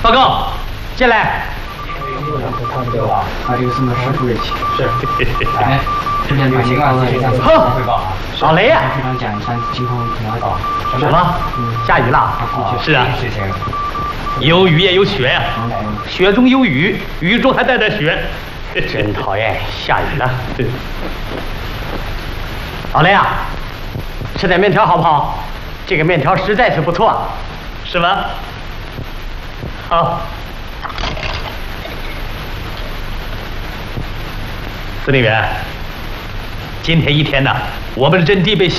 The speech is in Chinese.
报告，进来。 还有什么师傅的请？ 是。 来，这边把情况汇报啊。 老雷呀！ 局长讲一下今后怎么搞？ 什么？下雨了？是啊。有雨也有雪呀，雪中有雨，雨中还带着雪，真讨厌，下雨了。老雷啊，吃点面条好不好？这个面条实在是不错，是吧？好。司令员，今天一天呢，我们的阵地被